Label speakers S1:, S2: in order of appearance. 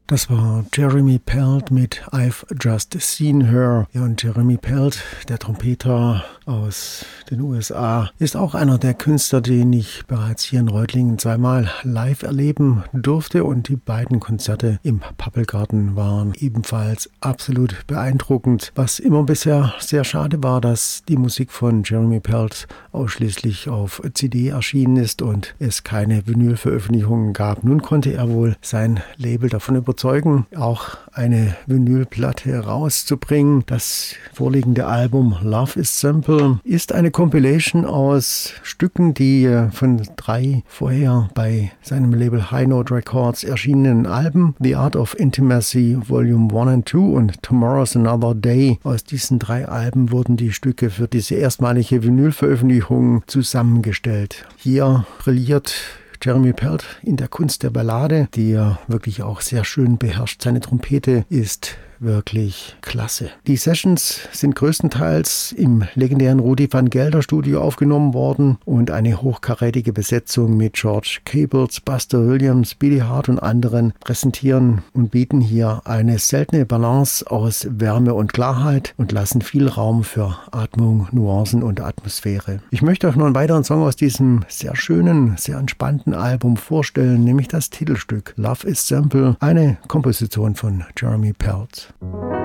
S1: Das war Jeremy Pelt mit I've Just Seen Her. Ja, und Jeremy Pelt, der Trompeter aus den USA, ist auch einer der Künstler, den ich bereits hier in Reutlingen zweimal live erleben durfte. Und die beiden Konzerte im Pappelgarten waren ebenfalls absolut beeindruckend. Was immer bisher sehr schade war, dass die Musik von Jeremy Pelt ausschließlich auf CD erschienen ist und es keine Vinylveröffentlichungen gab. Nun konnte er wohl sein Label davon überzeugen, auch eine Vinylplatte rauszubringen. Das vorliegende Album Love is Simple ist eine Compilation aus Stücken, die von 3 vorher bei seinem Label High Note Records erschienenen Alben, The Art of Intimacy Volume 1 and 2 und Tomorrow's Another Day. Aus diesen 3 Alben wurden die Stücke für diese erstmalige Vinylveröffentlichung zusammengestellt. Hier brilliert Jeremy Pelt in der Kunst der Ballade, die er wirklich auch sehr schön beherrscht. Seine Trompete ist wirklich klasse. Die Sessions sind größtenteils im legendären Rudi van Gelder Studio aufgenommen worden und eine hochkarätige Besetzung mit George Cables, Buster Williams, Billy Hart und anderen präsentieren und bieten hier eine seltene Balance aus Wärme und Klarheit und lassen viel Raum für Atmung, Nuancen und Atmosphäre. Ich möchte euch noch einen weiteren Song aus diesem sehr schönen, sehr entspannten Album vorstellen, nämlich das Titelstück Love is Simple, eine Komposition von Jeremy Pelt.